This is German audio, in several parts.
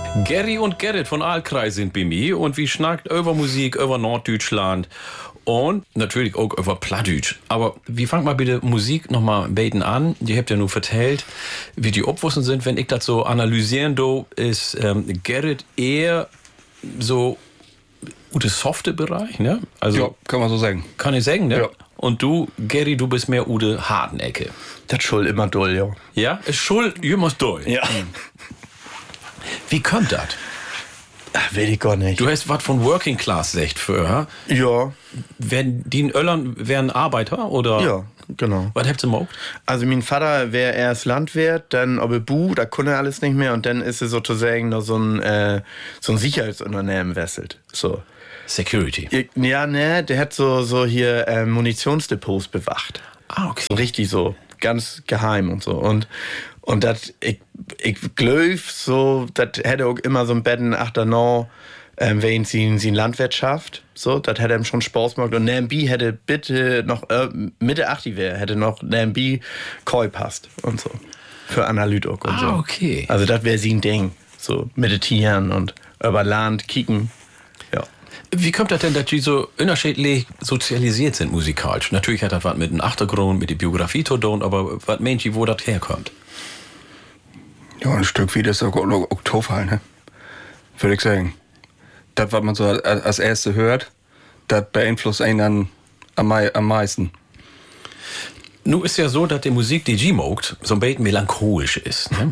Gary und Gerrit von Aalkreis sind bei mir und wir schnackt über Musik, über Norddeutschland und natürlich auch über Plattdeutsch. Aber wir fangen mal bitte Musik noch mal ein bisschen an. Die habt ja nur vertellt, wie die Obwussen sind. Wenn ich das so analysieren do, ist Gerrit eher so der softe Bereich, ne? Also, ja, kann man so sagen. Kann ich sagen, ne? Ja. Und du, Gary, du bist mehr Ude harten Ecke. Das Schuld immer doll, ja. Ja? Ist Schuld immer doll. Ja. Wie kommt das? Weiß ich gar nicht. Du hast was von Working Class gesagt für, Ja. Werden die in Öllern wären Arbeiter oder? Ja, genau. Was habt ihr gemacht? Also mein Vater wäre erst Landwirt, dann aber da konnte er alles nicht mehr und dann ist er sozusagen noch so ein Sicherheitsunternehmen wesselt. So. Security. Ja, ne, der hat so hier Munitionsdepots bewacht. Ah, okay. So richtig so, ganz geheim und so. Und das, ich glaube so, das hätte auch immer so ein Betten achter noch, wenn sie Landwirtschaft, so, das hätte ihm schon Spaß gemacht. Und Nambi hätte bitte noch, Mitte 80 wäre, hätte noch Nambi Koi passt und so. Für Analytik und so. Ah, okay. Also das wäre sein Ding. So meditieren und über Land kicken. Ja. Wie kommt das denn, dass die so unterschiedlich sozialisiert sind musikalisch? Natürlich hat das was mit dem Achtergrund, mit der Biografie zu tun, aber was meint ihr, wo das herkommt? Ja, ein Stück wie das Oktoberfall, ne? Würde ich sagen. Das, was man so als Erste hört, das beeinflusst einen am meisten. Nun ist ja so, dass die Musik, die G mogt, so ein bisschen melancholisch ist, ne?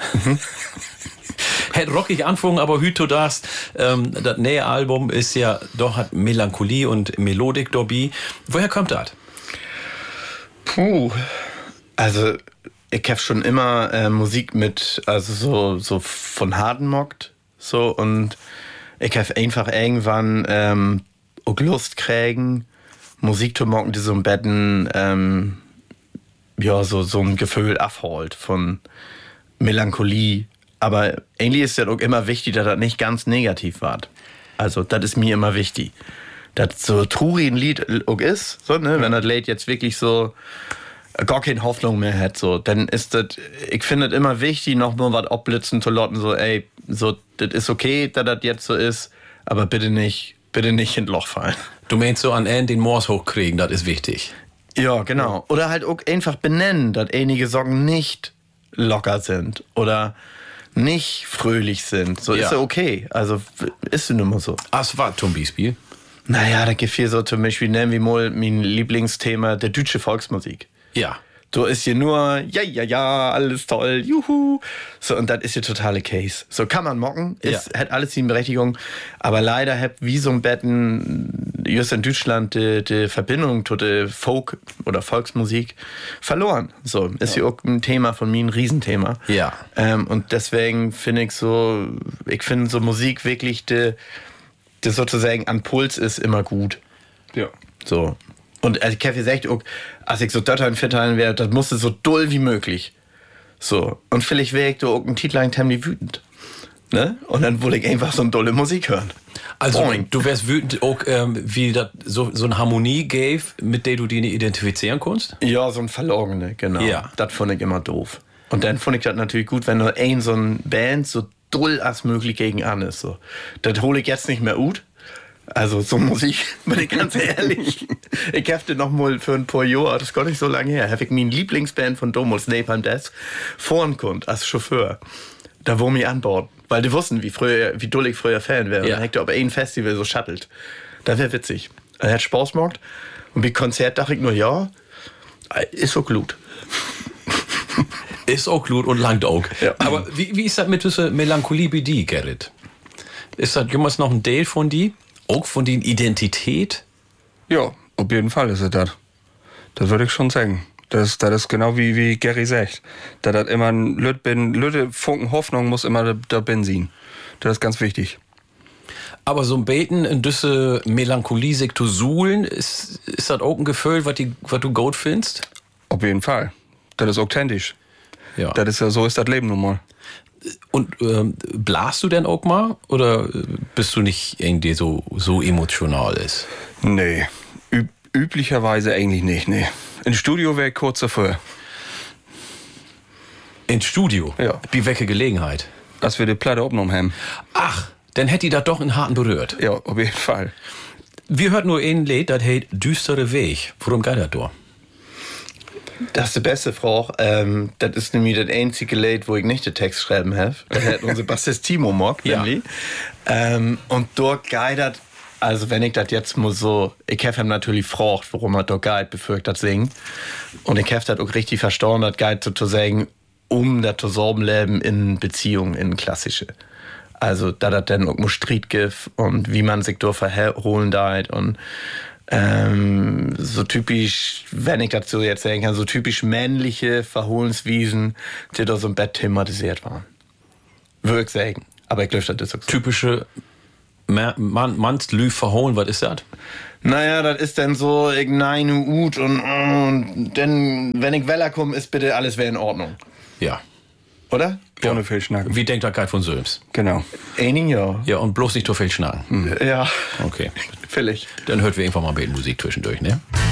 Hätte rockig anfangen, aber hüto das nähe Album ist ja doch hat Melancholie und Melodik dabei. Woher kommt das? Puh. Also ich habe schon immer Musik mit, also so von Harden mockt, so, und ich habe einfach irgendwann auch Lust kriegen, Musik zu mocken, die so im Betten ja so ein Gefühl abholt von Melancholie. Aber eigentlich ist das auch immer wichtig, dass das nicht ganz negativ war. Also das ist mir immer wichtig. Dass so traurig ein Lied auch ist, so, ne? Wenn das Lied jetzt wirklich so gar keine Hoffnung mehr hat, so, dann ist das, ich finde es immer wichtig, noch mal was abblitzen zu lassen, so, ey, so, das ist okay, dass das jetzt so ist, aber bitte nicht in Loch fallen. Du meinst so an Ende den Moors hochkriegen, das ist wichtig. Ja, genau. Oder halt auch einfach benennen, dass einige Sorgen nicht locker sind oder nicht fröhlich sind. So ist ja okay. Also ist es nun mal so. Was war zum Beispiel? Naja, da gibt viel so zum Beispiel, nennen wir mal mein Lieblingsthema, der deutsche Volksmusik. Ja. So ist hier nur, ja, alles toll, juhu. So, und das ist hier totale Case. So kann man mocken, hat alles die Berechtigung. Aber leider hat wie so ein Betten, just in Deutschland, die Verbindung zu der Folk- oder Volksmusik verloren. So, ist hier auch ein Thema von mir, ein Riesenthema. Ja. Und deswegen finde ich so Musik wirklich, die sozusagen an Puls ist, immer gut. Ja. So. Und ich habe gesagt, als ich so Döttern verteilen werde, das musste so doll wie möglich. So. Und vielleicht wäre ich da auch einen Titel lang ziemlich wütend. Ne? Und dann wollte ich einfach so eine dolle Musik hören. Also, Boing. du wärst wütend auch, wie das so eine Harmonie gäbe, mit der du die identifizieren kannst? Ja, so ein Verlogene, genau. Ja. Das fand ich immer doof. Und dann fand ich das natürlich gut, wenn nur so ein Band so doll als möglich gegen an ist. So. Das hole ich jetzt nicht mehr gut. Also so Musik, bin ich ganz ehrlich. Ich habe noch mal für ein paar Jahre, das ist gar nicht so lange her, habe ich meine Lieblingsband von Domos, Napalm Death, fahren konnte als Chauffeur. Da wo mich an Bord. Weil die wussten, wie doll ich früher Fan wäre. Ja. Und dann hätte aber ein Festival so shuttelt. Das wäre witzig. Er hat Spaß gemacht. Und bei Konzert dachte ich nur, ja, ist so gut. Ist auch gut und langt auch. Ja. Aber wie ist das mit dieser Melancholie bei dir, Gerrit? Ist das jemals noch ein Teil von dir? Auch von der Identität? Ja, auf jeden Fall ist es das. Das würde ich schon sagen. Das ist genau wie Gary sagt. Da das immer ein Lütte Funken Hoffnung muss immer der Benzin. Das ist ganz wichtig. Aber so ein Beten in diese Melancholie sich zu suhlen, ist das auch ein Gefühl, was du gut findest? Auf jeden Fall. Das ist authentisch. Ja. Das ist ja, so ist das Leben nun mal. Und blast du denn auch mal? Oder bist du nicht irgendwie so emotional ist? Nee, üblicherweise eigentlich nicht, nee. Ins Studio wäre ich kurz davor. Ins Studio? Ja. Wie welche Gelegenheit? als wir die Platte aufgenommen haben. Ach, dann hätte die da doch in Harten berührt. Ja, auf jeden Fall. Wir hörten nur ein Lied, das heißt Düstere Weg. Worum geht das da? Das ist die beste Frage. Das ist nämlich das einzige Lied, wo ich nicht den Text schreiben habe. Das hat unser Bassist Timo gemacht, nämlich. Und dort geht das, also wenn ich das jetzt mal so, ich habe ihm natürlich gefragt, worum er dort geht, bevor ich das singe. Und ich habe das auch richtig verstanden, das geht sozusagen um das Zusammenleben in Beziehungen, in klassische. Also, da das dann auch mal Streit gibt und wie man sich dort verholen darf und so typisch, wenn ich dazu jetzt sagen kann, so typisch männliche Verholenswiesen, die da so im Bett thematisiert waren. Würde ich sagen. Aber ich glaube, das ist auch so. Typische Mannslü verholen, was ist das? Naja, das ist dann so, ich nein, und dann, wenn ich Weller komme, ist bitte alles wäre in Ordnung. Ja. Oder? Ohne viel schnacken. Wie denkt der Kai von Söms? Genau. Einigen ja. Ja, und bloß nicht so viel schnacken. Ja. Okay. Vielleicht. Dann hört wir einfach mal ein bisschen Musik zwischendurch, ne?